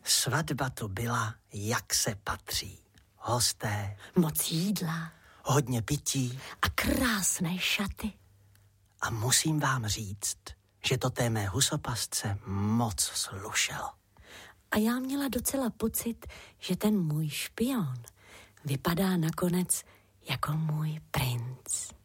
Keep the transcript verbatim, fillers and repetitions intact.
Svatba tu byla, jak se patří. Hosté, moc jídla, hodně pití a krásné šaty. A musím vám říct, že to té mé husopasce moc slušelo. A já měla docela pocit, že ten můj špion vypadá nakonec jako můj princ.